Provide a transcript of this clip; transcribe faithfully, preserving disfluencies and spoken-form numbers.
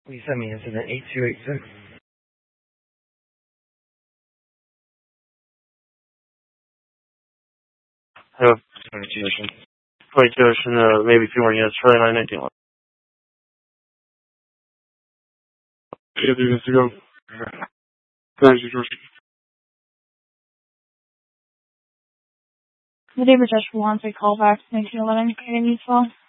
Please send me incident eight two eight six. 还有会就是那 maybe few more units, Charlie nine nineteen. Yeah, dude, let's go. Thank you, George. The David Joshua wants a call back to nineteen eleven. Can you call?